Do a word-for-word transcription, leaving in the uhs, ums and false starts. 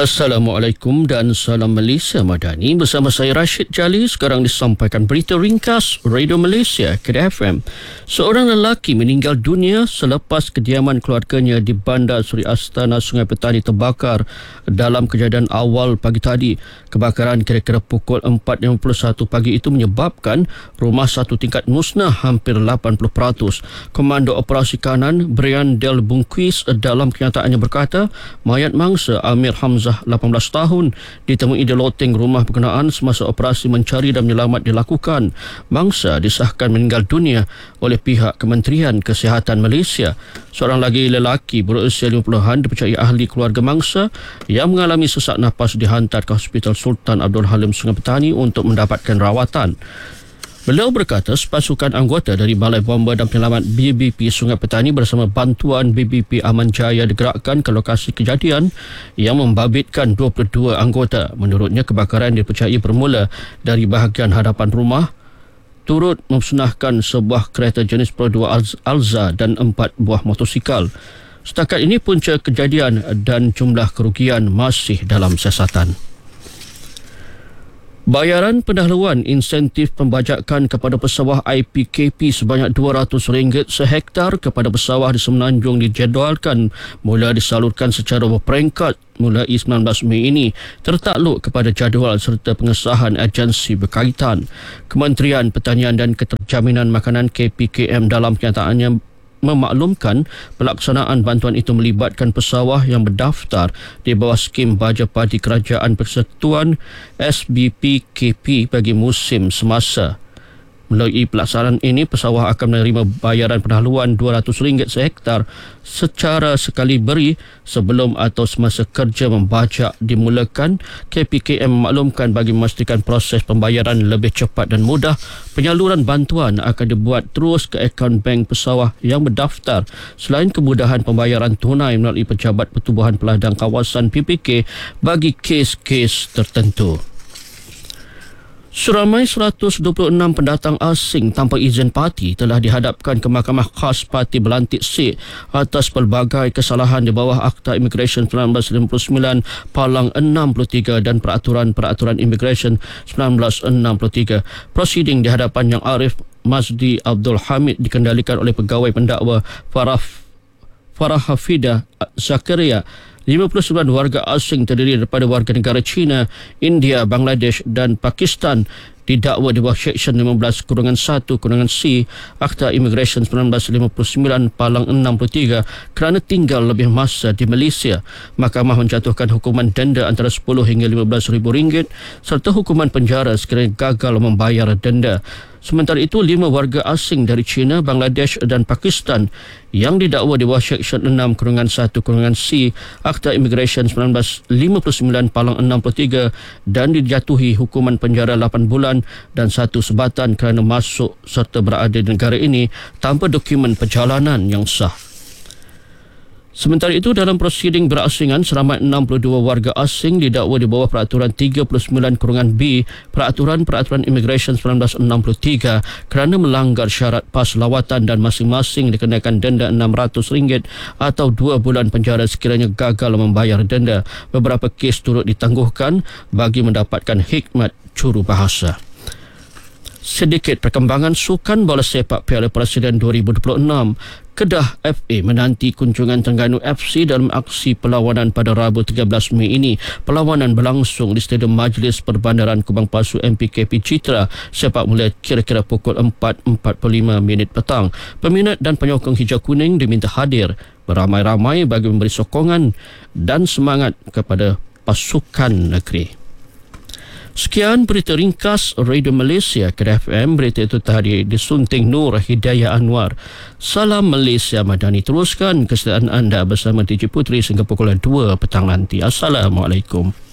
Assalamualaikum dan salam Malaysia Madani. Bersama saya Rashid Jali. Sekarang disampaikan berita ringkas Radio Malaysia K D F M. Seorang lelaki meninggal dunia selepas kediaman keluarganya di Bandar Suri Astana Sungai Petani terbakar dalam kejadian awal pagi tadi. Kebakaran kira-kira pukul empat lima puluh satu pagi itu menyebabkan rumah satu tingkat musnah hampir lapan puluh peratus. Komando Operasi Kanan Brian Del Bunquis dalam kenyataannya berkata, mayat mangsa Amir Hamzah lapan belas tahun ditemui di loteng rumah berkenaan semasa operasi mencari dan menyelamat dilakukan. Mangsa disahkan meninggal dunia oleh pihak Kementerian Kesihatan Malaysia. Seorang lagi lelaki berusia lima puluhan dipercayai ahli keluarga mangsa yang mengalami sesak nafas dihantar ke Hospital Sultan Abdul Halim Sungai Petani untuk mendapatkan rawatan. Beliau berkata pasukan anggota dari Balai Bomba dan Penyelamat B B P Sungai Petani bersama bantuan B B P Aman Jaya digerakkan ke lokasi kejadian yang membabitkan dua puluh dua anggota. Menurutnya, kebakaran dipercayai bermula dari bahagian hadapan rumah, turut memusnahkan sebuah kereta jenis Pro dua Alza dan empat buah motosikal. Setakat ini punca kejadian dan jumlah kerugian masih dalam siasatan. Bayaran pendahuluan insentif pembajakan kepada pesawah I P K P sebanyak dua ratus ringgit sehektar kepada pesawah di Semenanjung dijadualkan mula disalurkan secara berperingkat mulai sembilan belas Mei ini, tertakluk kepada jadual serta pengesahan agensi berkaitan. Kementerian Pertanian dan Keterjaminan Makanan K P K M dalam kenyataannya memaklumkan pelaksanaan bantuan itu melibatkan pesawah yang berdaftar di bawah skim baja padi Kerajaan Persekutuan S B P K P bagi musim semasa. Melalui pelaksanaan ini, pesawah akan menerima bayaran pendahuluan dua ratus ringgit sehektar secara sekali beri sebelum atau semasa kerja membajak dimulakan. K P K M memaklumkan bagi memastikan proses pembayaran lebih cepat dan mudah, penyaluran bantuan akan dibuat terus ke akaun bank pesawah yang berdaftar. Selain kemudahan pembayaran tunai melalui Pejabat Pertubuhan Peladang Kawasan P P K bagi kes-kes tertentu. Seramai seratus dua puluh enam pendatang asing tanpa izin parti telah dihadapkan ke Mahkamah Khas Parti Belantik C atas pelbagai kesalahan di bawah Akta Immigration seribu sembilan ratus lima puluh sembilan Palang enam puluh tiga dan Peraturan-Peraturan Immigration seribu sembilan ratus enam puluh tiga. Prosiding di hadapan Yang Arif Mazdi Abdul Hamid dikendalikan oleh pegawai pendakwa Farah Farah Hafidah Zakaria. lima puluh sembilan warga asing terdiri daripada warga negara China, India, Bangladesh dan Pakistan didakwa di bawah Seksyen lima belas satu C Akta Immigration seribu sembilan ratus lima puluh sembilan Palang enam puluh tiga kerana tinggal lebih masa di Malaysia. Mahkamah menjatuhkan hukuman denda antara sepuluh hingga lima belas ribu ringgit serta hukuman penjara sekiranya gagal membayar denda. Sementara itu, lima warga asing dari China, Bangladesh dan Pakistan yang didakwa di bawah Seksyen enam satu C Akta Immigration seribu sembilan ratus lima puluh sembilan Palang enam puluh tiga dan dijatuhi hukuman penjara lapan bulan dan satu sebatan kerana masuk serta berada di negara ini tanpa dokumen perjalanan yang sah. Sementara itu, dalam prosiding berasingan, seramai enam puluh dua warga asing didakwa di bawah Peraturan tiga puluh sembilan B Peraturan-Peraturan Immigration seribu sembilan ratus enam puluh tiga kerana melanggar syarat pas lawatan dan masing-masing dikenakan denda enam ratus ringgit atau dua bulan penjara sekiranya gagal membayar denda. Beberapa kes turut ditangguhkan bagi mendapatkan hikmat jurubahasa. Sedikit perkembangan sukan bola sepak Piala Presiden dua ribu dua puluh enam. Kedah F A menanti kunjungan Terengganu F C dalam aksi perlawanan pada Rabu tiga belas Mei ini. Perlawanan berlangsung di Stadium Majlis Perbandaran Kubang Pasu M P K P Citra sepak mula kira-kira pukul empat empat puluh lima minit petang. Peminat dan penyokong hijau kuning diminta hadir beramai-ramai bagi memberi sokongan dan semangat kepada pasukan negeri. Sekian berita ringkas Radio Malaysia K D F M. Berita itu tadi disunting Nur Hidayah Anwar. Salam Malaysia Madani. Teruskan kesetiaan anda bersama D J Putri sehingga pukul dua petang nanti. Assalamualaikum.